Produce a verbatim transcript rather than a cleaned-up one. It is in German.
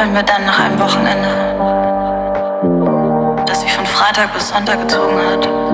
wenn wir dann nach einem Wochenende, das sich von Freitag bis Sonntag gezogen hat,